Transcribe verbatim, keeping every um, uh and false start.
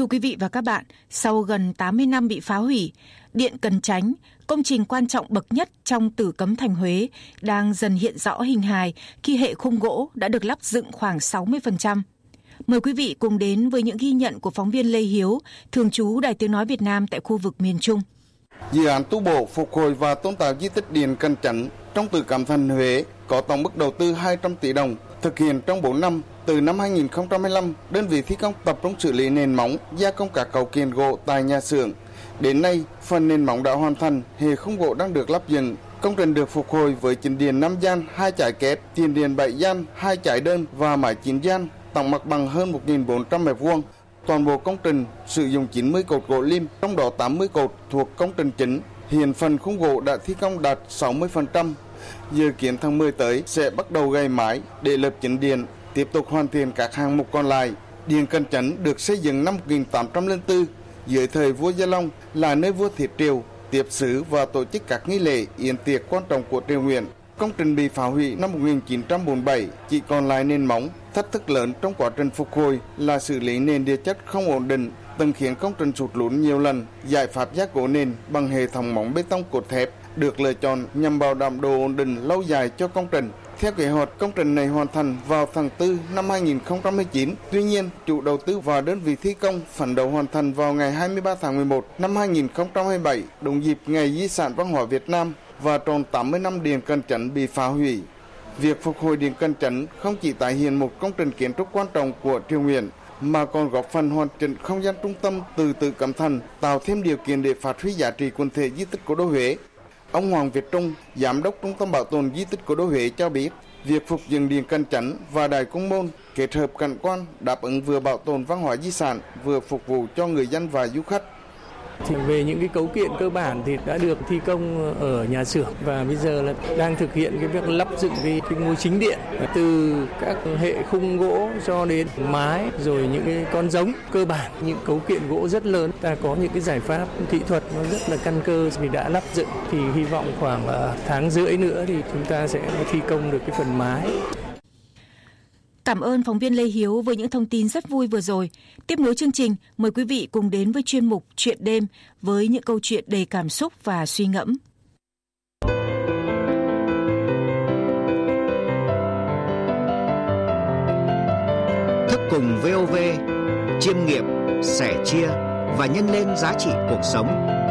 Thưa quý vị và các bạn, sau gần tám mươi năm bị phá hủy, Điện Cần Chánh, công trình quan trọng bậc nhất trong Tử Cấm Thành Huế, đang dần hiện rõ hình hài khi hệ khung gỗ đã được lắp dựng khoảng sáu mươi phần trăm. Mời quý vị cùng đến với những ghi nhận của phóng viên Lê Hiếu, thường trú Đài Tiếng nói Việt Nam tại khu vực miền Trung. Dự án tu bổ, phục hồi và tôn tạo di tích Điện Cần Chánh trong Tử Cấm Thành Huế có tổng mức đầu tư hai trăm tỷ đồng, thực hiện trong bốn năm. Từ năm hai nghìn không trăm hai mươi lăm, đơn vị thi công tập trung xử lý nền móng, gia công các cấu kiện gỗ tại nhà xưởng. Đến nay, phần nền móng đã hoàn thành, hệ khung gỗ đang được lắp dựng. Công trình được phục hồi với chính điện năm gian, hai chải kép, tiền điện bảy gian, hai chải đơn và mái chín gian, tổng mặt bằng hơn một nghìn bốn trăm mét vuông. Toàn bộ công trình sử dụng chín mươi cột gỗ lim, trong đó tám mươi cột thuộc công trình chính. Hiện phần khung gỗ đã thi công đạt sáu mươi phần trăm. Dự kiến tháng mười tới sẽ bắt đầu gầy mái để lợp chính điện, tiếp tục hoàn thiện các hạng mục còn lại. Điện Cần Chánh được xây dựng năm một nghìn tám trăm lẻ bốn dưới thời vua Gia Long, là nơi vua Thiết Triều tiếp xử và tổ chức các nghi lễ yến tiệc quan trọng của triều Nguyễn. Công trình bị phá hủy năm một nghìn chín trăm bốn mươi bảy, chỉ còn lại nền móng. Thách thức lớn trong quá trình phục hồi là xử lý nền địa chất không ổn định, từng khiến công trình sụt lún nhiều lần. Giải pháp gia cố nền bằng hệ thống móng bê tông cốt thép được lựa chọn nhằm bảo đảm độ ổn định lâu dài cho công trình. Theo kế hoạch, công trình này hoàn thành vào tháng tư năm hai nghìn không trăm mười chín. Tuy nhiên, chủ đầu tư và đơn vị thi công phấn đấu hoàn thành vào ngày hai mươi ba tháng mười một năm hai nghìn không trăm hai mươi bảy, đúng dịp Ngày Di sản Văn hóa Việt Nam và tròn tám mươi năm Điện Cần Chánh bị phá hủy. Việc phục hồi Điện Cần Chánh không chỉ tái hiện một công trình kiến trúc quan trọng của triều Nguyễn, mà còn góp phần hoàn chỉnh không gian trung tâm từ Tử Cấm Thành, tạo thêm điều kiện để phát huy giá trị quần thể di tích cố đô Huế. Ông Hoàng Việt Trung, Giám đốc Trung tâm Bảo tồn Di tích Cố đô Huế cho biết, việc phục dựng Điện Cần Chánh và Đài Cung Môn kết hợp cảnh quan đáp ứng vừa bảo tồn văn hóa di sản, vừa phục vụ cho người dân và du khách. Thì về những cái cấu kiện cơ bản thì đã được thi công ở nhà xưởng và bây giờ là đang thực hiện cái việc lắp dựng cái, cái ngôi chính điện, từ các hệ khung gỗ cho đến mái, rồi những cái con giống cơ bản, những cấu kiện gỗ rất lớn. Ta có những cái giải pháp kỹ thuật nó rất là căn cơ vì đã lắp dựng, thì hy vọng khoảng tháng rưỡi nữa thì chúng ta sẽ thi công được cái phần mái. Cảm ơn phóng viên Lê Hiếu với những thông tin rất vui vừa rồi. Tiếp nối chương trình, mời quý vị cùng đến với chuyên mục Chuyện đêm với những câu chuyện đầy cảm xúc và suy ngẫm. Thức cùng vê o vê, chiêm nghiệm, sẻ chia và nhân lên giá trị cuộc sống.